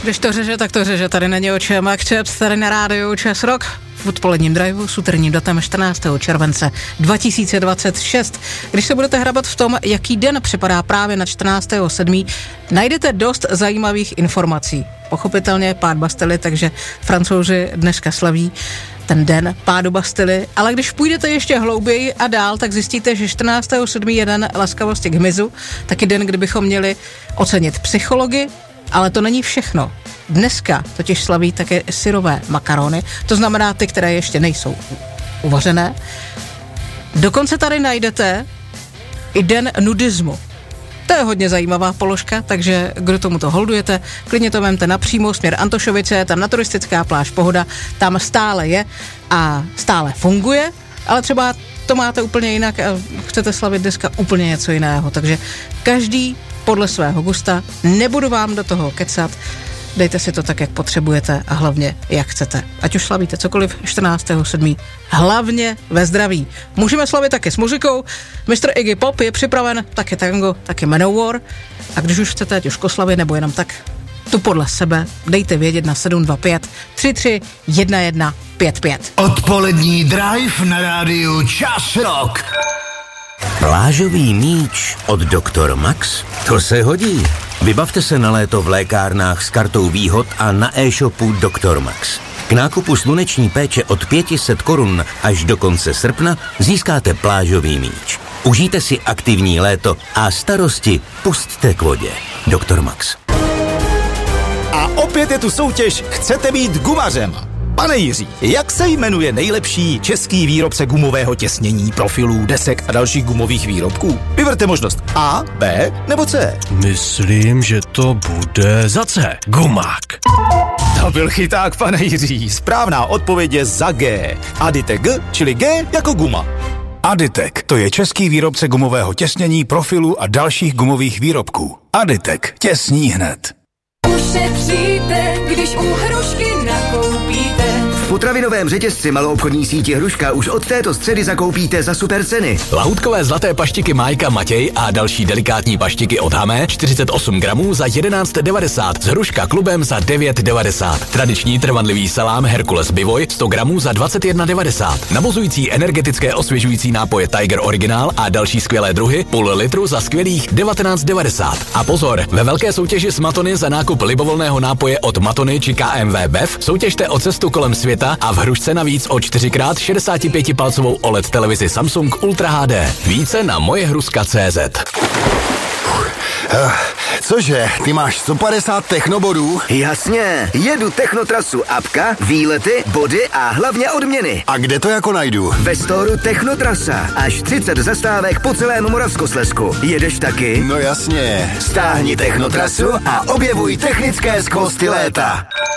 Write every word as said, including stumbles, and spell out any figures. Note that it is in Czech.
Když to řeže, tak to řeže. Tady není o čem. Akcept tady na rádiu Čes Rock v odpoledním driveu s úterním datem čtrnáctého července dva tisíce dvacet šest. Když se budete hrabat v tom, jaký den připadá právě na čtrnáctého sedmého najdete dost zajímavých informací. Pochopitelně pád Bastily, takže Francouzi dneska slaví ten den pádu Bastily, ale když půjdete ještě hlouběji a dál, tak zjistíte, že čtrnáctého sedmého je den laskavosti k hmyzu, taky den, kdybychom měli ocenit psychology, ale to není všechno. Dneska totiž slaví také syrové makarony, to znamená ty, které ještě nejsou uvařené. Dokonce tady najdete i den nudismu. To je hodně zajímavá položka, takže kdo tomuto holdujete, klidně to vemte napřímo, směr Antošovice, tam na turistická pláž Pohoda, tam stále je a stále funguje, ale třeba to máte úplně jinak a chcete slavit dneska úplně něco jiného, takže každý podle svého gusta, nebudu vám do toho kecat, dejte si to tak, jak potřebujete a hlavně, jak chcete. Ať už slavíte cokoliv čtrnáctého sedmého hlavně ve zdraví. Můžeme slavit taky s muzikou. mistr Iggy Pop je připraven, taky tango, taky Manowar. A když už chcete, ať už koslavy nebo jenom tak, tu podle sebe, dejte vědět na sedm dva pět tři tři jedna jedna pět pět. Odpolední drive na rádiu Čas Rock. Plážový míč od doktor Max? To se hodí. Vybavte se na léto v lékárnách s kartou výhod a na e-shopu doktor Max. K nákupu sluneční péče od pět set korun až do konce srpna získáte plážový míč. Užijte si aktivní léto a starosti pusťte k vodě. doktor Max. A opět je tu soutěž Chcete být gumařem? Pane Jiří, jak se jmenuje nejlepší český výrobce gumového těsnění, profilů, desek a dalších gumových výrobků? Vyberte možnost A, B nebo C. Myslím, že to bude za C. Gumák. To byl chyták, pane Jiří. Správná odpověď je za G. Aditek G, čili G jako guma. Aditek, to je český výrobce gumového těsnění, profilů a dalších gumových výrobků. Aditek, těsní hned. Ušetříte, když u Hrušky nakoupíte. V potravinovém řetězci maloobchodní síti Hruška už od této středy zakoupíte za super ceny. Lahůdkové zlaté paštiky Majka, Matěj a další delikátní paštiky od Hamé čtyřicet osm gramů za jedenáct devadesát, z Hruška klubem za devět devadesát. Tradiční trvanlivý salám Herkules Bivoj sto gramů za dvacet jedna devadesát. Navozující energetické osvěžující nápoje Tiger Originál a další skvělé druhy půl litru za skvělých devatenáct devadesát. A pozor, ve velké soutěži s Matony za nákup libovolného nápoje od Matony či K M V Bev soutěžte o cestu kolem světa a v Hrušce navíc o čtyři krát šedesátipětipalcovou O L E D televizi Samsung Ultra H D. Více na mojehruska tečka cé zet. Uh, cože, ty máš sto padesát technobodů? Jasně, jedu Technotrasu apka, výlety, body a hlavně odměny. A kde to jako najdu? Ve storu Technotrasa, až třicet zastávek po celém Moravskoslezsku. Jedeš taky? No jasně. Stáhni Technotrasu a objevuj technické skvosty léta.